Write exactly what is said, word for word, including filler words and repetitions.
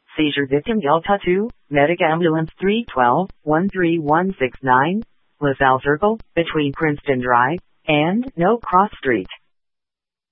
Seizure victim Delta two, Medic Ambulance three one two, one three one six nine, LaSalle Circle, between Princeton Drive and No Cross Street.